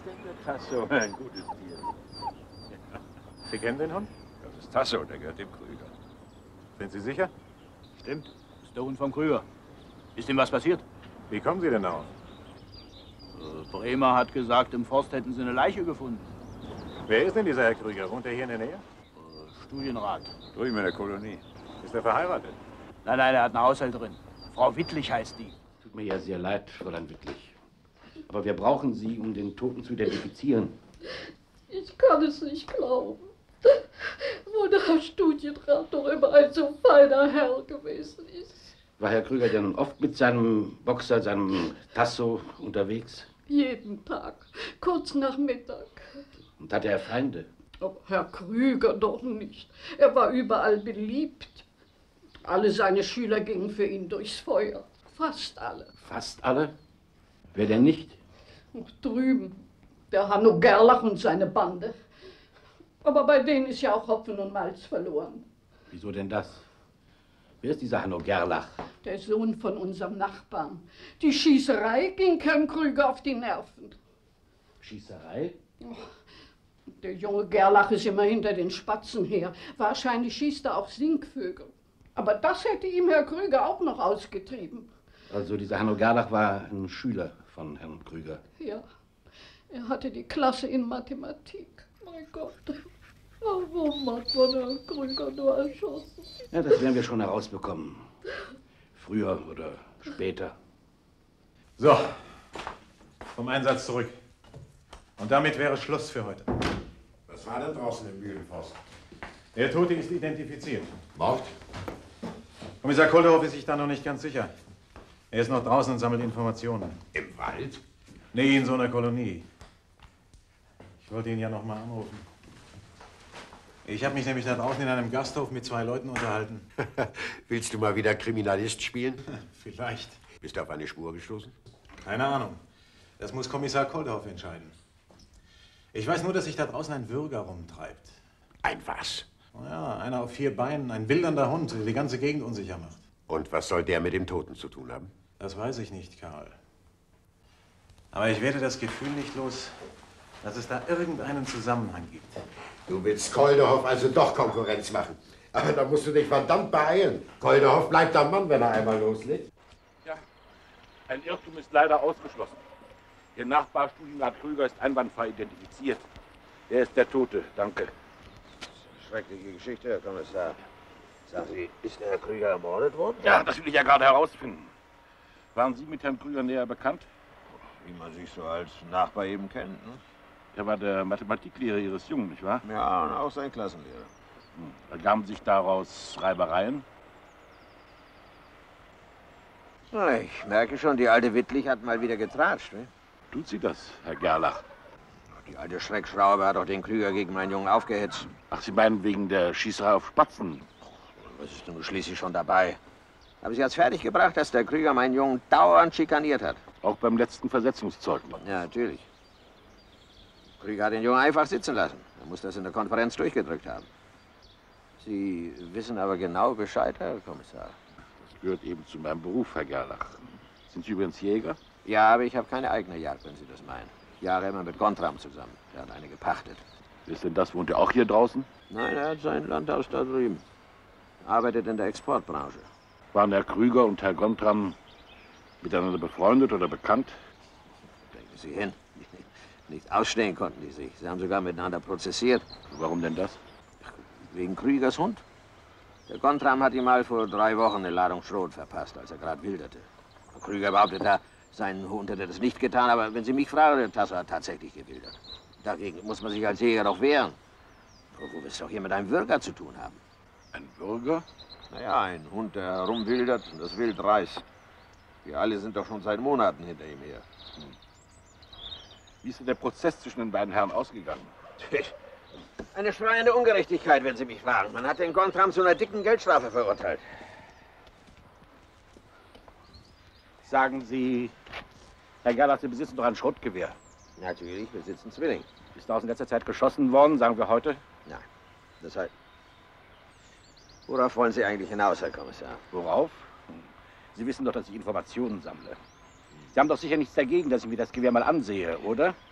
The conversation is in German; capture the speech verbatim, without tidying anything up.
denn der Tasso? Ein gutes Tier. Sie kennen den Hund? Das ist Tasso, der gehört dem Krüger. Sind Sie sicher? Stimmt, das ist der Hund vom Krüger. Ist ihm was passiert? Wie kommen Sie denn darauf? Äh, Bremer hat gesagt, im Forst hätten sie eine Leiche gefunden. Wer ist denn dieser Herr Krüger? Wohnt er hier in der Nähe? Äh, Studienrat. Drüben in der Kolonie. Ist er verheiratet? Nein, nein, er hat eine Haushälterin. Frau Wittlich heißt die. Tut mir ja sehr leid, Fräulein Wittlich. Aber wir brauchen Sie, um den Toten zu identifizieren. Ich kann es nicht glauben. Wo der Studienrat doch immer ein so feiner Herr gewesen ist. War Herr Krüger denn oft mit seinem Boxer, seinem Tasso unterwegs? Jeden Tag, kurz nach Mittag. Und hatte er Feinde? Aber Herr Krüger doch nicht. Er war überall beliebt. Alle seine Schüler gingen für ihn durchs Feuer. Fast alle. Fast alle? Wer denn nicht? Und drüben, der Hanno Gerlach und seine Bande. Aber bei denen ist ja auch Hopfen und Malz verloren. Wieso denn das? Wer ist dieser Hanno Gerlach? Der Sohn von unserem Nachbarn. Die Schießerei ging Herrn Krüger auf die Nerven. Schießerei? Oh, der junge Gerlach ist immer hinter den Spatzen her. Wahrscheinlich schießt er auch Singvögel. Aber das hätte ihm Herr Krüger auch noch ausgetrieben. Also dieser Hanno Gerlach war ein Schüler von Herrn Krüger? Ja, er hatte die Klasse in Mathematik. Mein Gott, warum hat man Herrn Krüger nur erschossen? Ja, das werden wir schon herausbekommen. Früher oder später. So, vom Einsatz zurück. Und damit wäre Schluss für heute. Was war denn draußen im Mühlenforst? Der Tote ist identifiziert. Mord? Kommissar Kolderhoff ist sich da noch nicht ganz sicher. Er ist noch draußen und sammelt Informationen. Im Wald? Nee, in so einer Kolonie. Ich wollte ihn ja noch mal anrufen. Ich habe mich nämlich da draußen in einem Gasthof mit zwei Leuten unterhalten. Willst du mal wieder Kriminalist spielen? Vielleicht. Bist du auf eine Spur gestoßen? Keine Ahnung. Das muss Kommissar Kolderhoff entscheiden. Ich weiß nur, dass sich da draußen ein Würger rumtreibt. Ein was? Ja, einer auf vier Beinen, ein wildernder Hund, der die ganze Gegend unsicher macht. Und was soll der mit dem Toten zu tun haben? Das weiß ich nicht, Karl. Aber ich werde das Gefühl nicht los, dass es da irgendeinen Zusammenhang gibt. Du willst Kolderhoff also doch Konkurrenz machen. Aber da musst du dich verdammt beeilen. Kolderhoff bleibt am Mann, wenn er einmal loslegt. Ja, ein Irrtum ist leider ausgeschlossen. Ihr Nachbarstudienrat Krüger ist einwandfrei identifiziert. Er ist der Tote, danke. Schreckliche Geschichte, Herr Kommissar. Sagen Sie, ist der Herr Krüger ermordet worden? Ja, das will ich ja gerade herausfinden. Waren Sie mit Herrn Krüger näher bekannt? Wie man sich so als Nachbar eben kennt, ne? Er war der Mathematiklehrer Ihres Jungen, nicht wahr? Ja, und auch sein Klassenlehrer. Hm. Ergaben sich daraus Reibereien? Na, ich merke schon, die alte Wittlich hat mal wieder getratscht, ne? Tut sie das, Herr Gerlach? Die alte Schreckschraube hat doch den Krüger gegen meinen Jungen aufgehetzt. Ach, Sie meinen wegen der Schießerei auf Spatzen? Was ist nun schließlich schon dabei? Aber sie hat's fertiggebracht, dass der Krüger meinen Jungen dauernd schikaniert hat. Auch beim letzten Versetzungszeugnis? Ja, natürlich. Krüger hat den Jungen einfach sitzen lassen. Er muss das in der Konferenz durchgedrückt haben. Sie wissen aber genau Bescheid, Herr Kommissar. Das gehört eben zu meinem Beruf, Herr Gerlach. Sind Sie übrigens Jäger? Ja, aber ich habe keine eigene Jagd, wenn Sie das meinen. Ich jahre immer mit Gontram zusammen. Der hat eine gepachtet. Wer ist denn das? Wohnt er auch hier draußen? Nein, er hat sein Landhaus da drüben. Arbeitet in der Exportbranche. Waren Herr Krüger und Herr Gontram miteinander befreundet oder bekannt? Denken Sie hin. Nicht ausstehen konnten die sich. Sie haben sogar miteinander prozessiert. Warum denn das? Wegen Krügers Hund. Der Gontram hat ihm mal vor drei Wochen eine Ladung Schrot verpasst, als er gerade wilderte. Krüger behauptet, er, sein Hund hätte das nicht getan, aber wenn Sie mich fragen, der Tasso hat tatsächlich gewildert. Dagegen muss man sich als Jäger doch wehren. Wo wir es doch hier mit einem Würger zu tun haben. Ein Würger? Naja, ein Hund, der herumwildert und das Wild reißt. Wir alle sind doch schon seit Monaten hinter ihm her. Hm. Wie ist denn der Prozess zwischen den beiden Herren ausgegangen? Eine schreiende Ungerechtigkeit, wenn Sie mich fragen. Man hat den Gontram zu einer dicken Geldstrafe verurteilt. Sagen Sie, Herr Gerlach, Sie besitzen doch ein Schrotgewehr. Natürlich, wir besitzen Zwilling. Ist daraus in letzter Zeit geschossen worden, sagen wir heute? Nein. Deshalb. Worauf wollen Sie eigentlich hinaus, Herr Kommissar? Worauf? Sie wissen doch, dass ich Informationen sammle. Sie haben doch sicher nichts dagegen, dass ich mir das Gewehr mal ansehe, oder?